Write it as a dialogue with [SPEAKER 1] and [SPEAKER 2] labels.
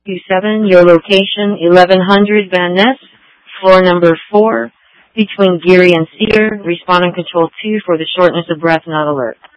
[SPEAKER 1] 27, your location 1100 Van Ness, floor number 4, between Geary and Cedar. Respond on control 2 for the shortness of breath not alert.